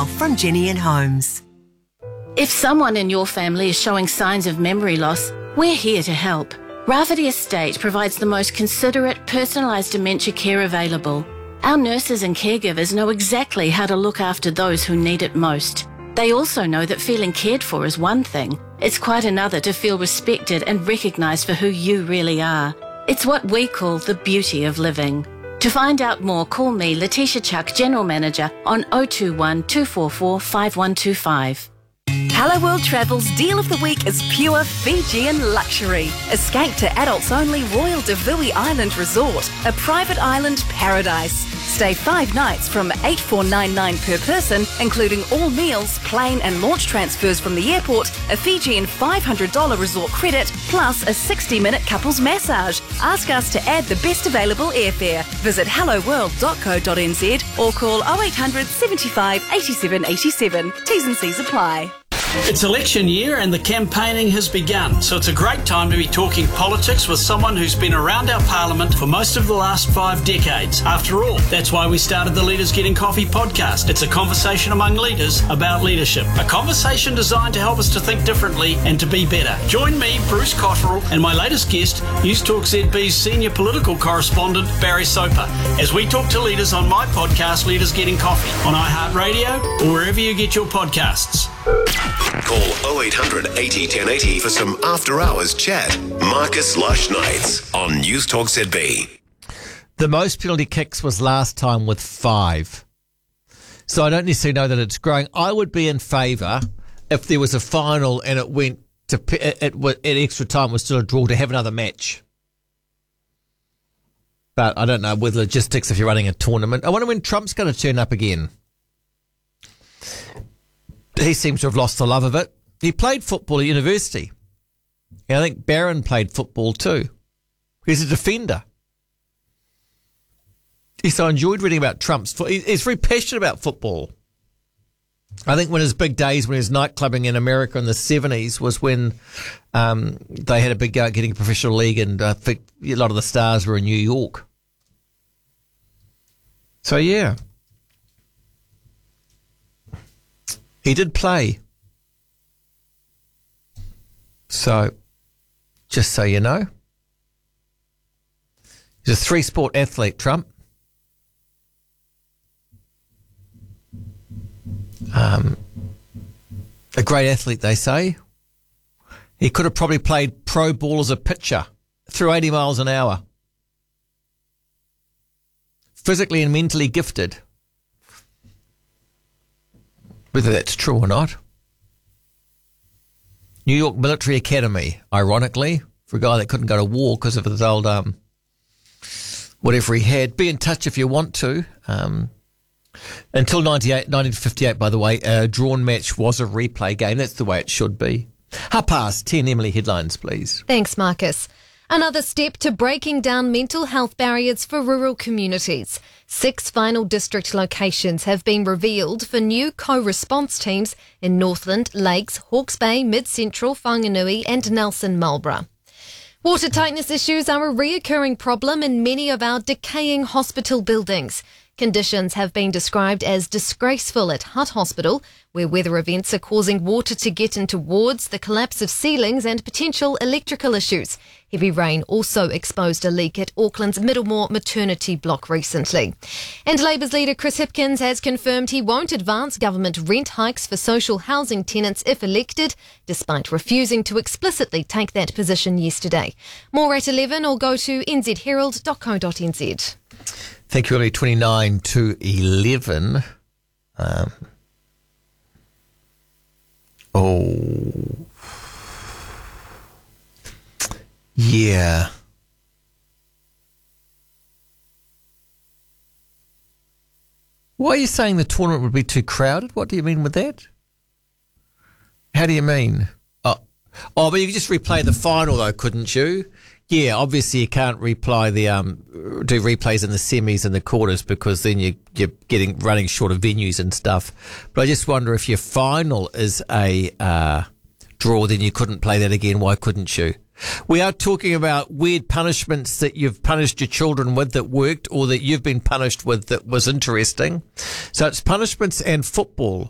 smile from Jenny and Holmes. If someone in your family is showing signs of memory loss, we're here to help. Rafferty Estate provides the most considerate, personalised dementia care available. Our nurses and caregivers know exactly how to look after those who need it most. They also know that feeling cared for is one thing. It's quite another to feel respected and recognised for who you really are. It's what we call the beauty of living. To find out more, call me, Letitia Chuck, General Manager, on 021 244 5125. Hello World Travel's deal of the week is pure Fijian luxury. Escape to adults-only Royal Davui Island Resort, a private island paradise. Stay 5 nights from $8,499 per person, including all meals, plane and launch transfers from the airport, a Fijian $500 resort credit, plus a 60-minute couples massage. Ask us to add the best available airfare. Visit helloworld.co.nz or call 0800 75 87 87. T's and C's apply. It's election year and the campaigning has begun, so it's a great time to be talking politics with someone who's been around our parliament for most of the last 5 decades. After all, that's why we started the Leaders Getting Coffee podcast. It's a conversation among leaders about leadership. A conversation designed to help us to think differently and to be better. Join me, Bruce Cotterill, and my latest guest, News Talk ZB's senior political correspondent, Barry Soper, as we talk to leaders on my podcast, Leaders Getting Coffee, on iHeartRadio or wherever you get your podcasts. Call 0800 80 1080 for some after-hours chat. Marcus Lush Nights on News Talk ZB. The most penalty kicks was last time with 5. So I don't necessarily know that it's growing. I would be in favour if there was a final and it went to at extra time was still a draw to have another match. But I don't know with logistics if you're running a tournament. I wonder when Trump's going to turn up again. He seems to have lost the love of it. He played football at university. And I think Barron played football too. He's a defender. So I enjoyed reading about Trump's football. He's very passionate about football. I think when his big days, when he was nightclubbing in America in the 70s, was when they had a big go at getting a professional league, and I think a lot of the stars were in New York. So, yeah. He did play. So, just so you know. He's a 3-sport athlete, Trump. A great athlete, they say. He could have probably played pro ball as a pitcher through 80 miles an hour. Physically and mentally gifted. Whether that's true or not. New York Military Academy, ironically, for a guy that couldn't go to war because of his old, whatever he had. Be in touch if you want to. Until 1958, by the way, a drawn match was a replay game. That's the way it should be. 10:30, Emily, headlines, please. Thanks, Marcus. Another step to breaking down mental health barriers for rural communities. 6 final district locations have been revealed for new co-response teams in Northland, Lakes, Hawke's Bay, Mid-Central, Whanganui and Nelson Marlborough. Water tightness issues are a reoccurring problem in many of our decaying hospital buildings. Conditions have been described as disgraceful at Hutt Hospital, where weather events are causing water to get into wards, the collapse of ceilings and potential electrical issues. Heavy rain also exposed a leak at Auckland's Middlemore maternity block recently. And Labour's leader Chris Hipkins has confirmed he won't advance government rent hikes for social housing tenants if elected, despite refusing to explicitly take that position yesterday. More at 11 or go to nzherald.co.nz. Thank you, early 29 to 11. Yeah. Why are you saying the tournament would be too crowded? What do you mean with that? How do you mean? But you could just replay the final, though, couldn't you? Yeah, obviously you can't replay do replays in the semis and the quarters because then you're running short of venues and stuff. But I just wonder if your final is a draw, then you couldn't play that again. Why couldn't you? We are talking about weird punishments that you've punished your children with that worked or that you've been punished with that was interesting. So it's punishments and football.